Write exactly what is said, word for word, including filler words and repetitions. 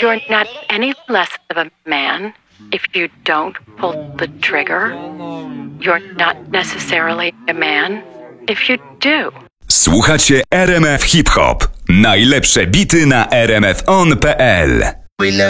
You're not any less of a man if you don't pull the trigger. You're not necessarily a man if you do. Słuchacie R M F Hip Hop. Najlepsze bity na r m f on kropka p l.